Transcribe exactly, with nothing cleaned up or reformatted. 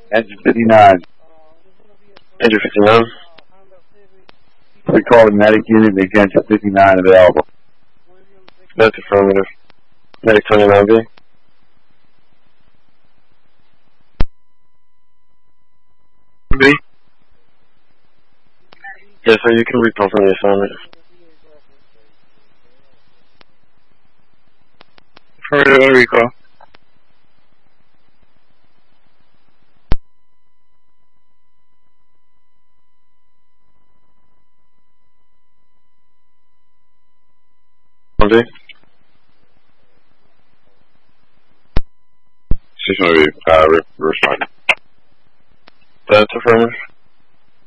Engine fifty-nine. Engine fifty-nine. We call the medic unit, make engine fifty-nine available. That's affirmative. Medic twenty-nine B. B? Yes, sir, you can recall from the affirmative. Affirmative, recall. D? Station will be uh, respond. That's affirmative.